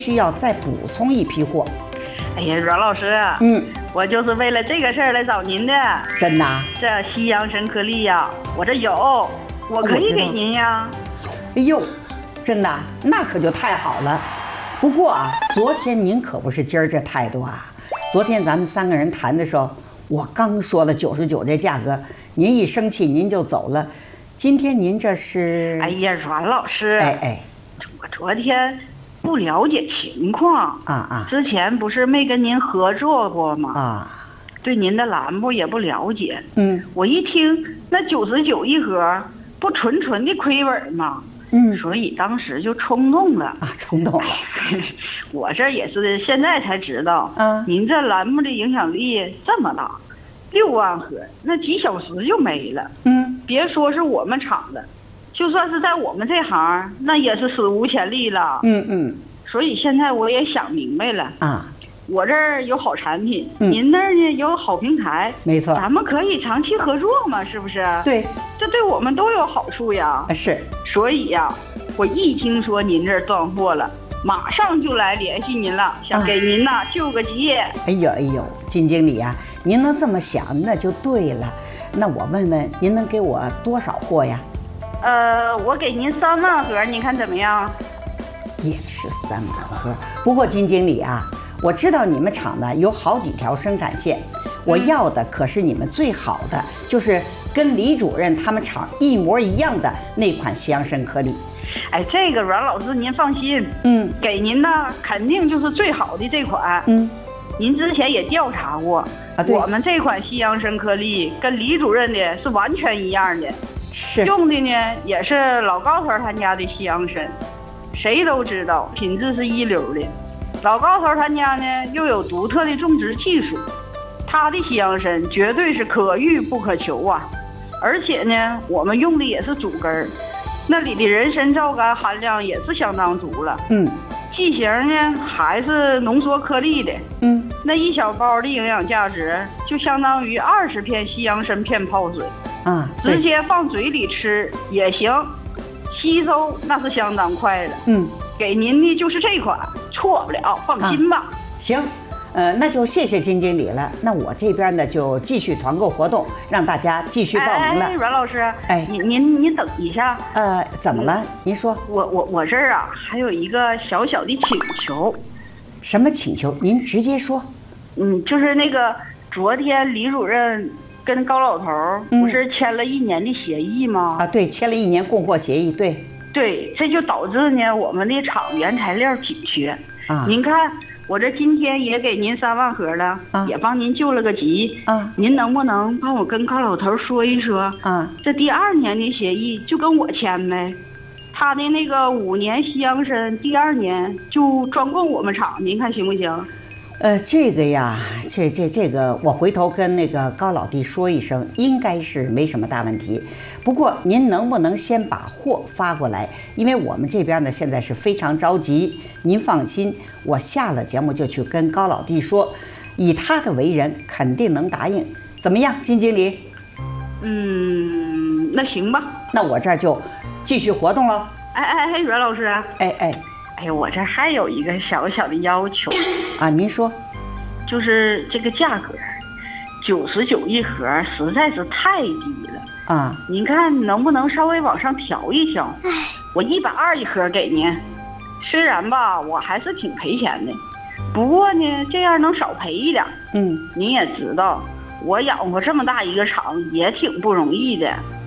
需要再补充一批货。 哎呀，阮老师，我就是为了这个事儿来找您的。 真的啊？ 这西洋参颗粒呀，我这有，我可以给您呀。 哎呦，真的，那可就太好了。不过啊，昨天您可不是今儿这态度啊。昨天咱们3个人谈的时候，我刚说了99这价格，您一生气您就走了。今天您这是？ 哎呀，阮老师，我昨天不了解情况之前不是没跟您合作过吗？对您的栏目也不了解。我一听那99一盒，不纯的亏本吗？所以当时就冲动了冲动了。 我这也是现在才知道，您这栏目的影响力这么大，6万盒，那几小时就没了。别说是我们厂的，就算是在我们这行，那也是史无前例了。所以现在我也想明白了我这儿有好产品，您那儿呢有好平台， 没错， 咱们可以长期合作嘛，是不是？ 对， 这对我们都有好处呀。 是， 所以呀，我一听说您这儿断货了，马上就来联系您了，想给您呐救个急。 哎呦，金经理啊，您能这么想那就对了。那我问问，您能给我多少货呀？ 我给您3万盒，您看怎么样？ 也是3万盒。不过金经理啊，我知道你们厂呢有好几条生产线，我要的可是你们最好的，就是跟李主任他们厂一模一样的那款西洋参颗粒。 哎，这个阮老师您放心，给您呢肯定就是最好的这款。您之前也调查过我们这款西洋参颗粒跟李主任的是完全一样的， 是用的呢也是老高头他家的西洋参，谁都知道品质是一流的。老高头他家呢又有独特的种植技术，他的西洋参绝对是可遇不可求啊！而且呢，我们用的也是主根，那里的人参皂苷含量也是相当足了。剂型呢还是浓缩颗粒的。那一小包的营养价值就相当于20片西洋参片泡水直接放嘴里吃也行，吸收那是相当快的。给您的就是这款，错不了，放心吧。 行，那就谢谢金经理了。那我这边呢就继续团购活动，让大家继续报名了。 阮老师，您等一下。 怎么了？您说。 我这儿还有一个小小的请求。 什么请求？您直接说。 就是那个昨天李主任跟高老头不是签了1年的协议吗？ 对，签了1年供货协议。 对，这就导致呢我们的厂原材料紧缺。您看我这今天也给您3万盒了，也帮您救了个急。您能不能帮我跟高老头说一说这第2年的协议就跟我签呗？他的那个5年西洋参第2年就专供我们厂，您看行不行？ 这个呀，这个我回头跟那个高老弟说一声，应该是没什么大问题。不过您能不能先把货发过来？因为我们这边呢现在是非常着急。您放心，我下了节目就去跟高老弟说，以他的为人，肯定能答应。怎么样，金经理？ 那行吧。 那我这儿就继续活动了。 阮老师。 哎呀，我这还有一个小小的要求您说。 就是这个价格，99一盒实在是太低了您看能不能稍微往上调一调？我120一盒给您，虽然吧我还是挺赔钱的，不过呢这样能少赔一点。您也知道我养活这么大一个厂也挺不容易的。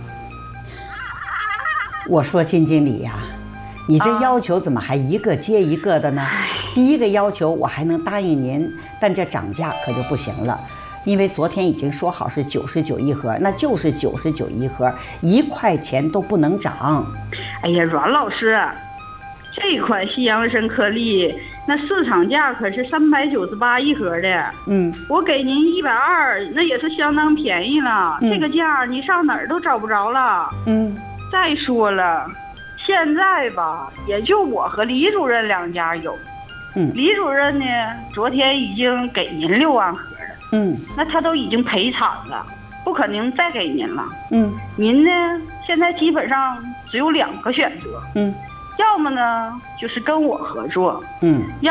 我说金经理呀，你这要求怎么还一个接一个的呢？第一个要求我还能答应您，但这涨价可就不行了，因为昨天已经说好是99一盒，那就是99一盒，1块钱都不能涨。 哎呀，阮老师，这款西洋参颗粒那市场价可是398一盒的，我给您120，那也是相当便宜了。这个价你上哪儿都找不着了。再说了，现在吧，也就我和李主任2家有。李主任呢，昨天已经给您6万盒了。那他都已经赔惨了，不可能再给您了。您呢，现在基本上只有2个选择。要么呢，就是跟我合作。要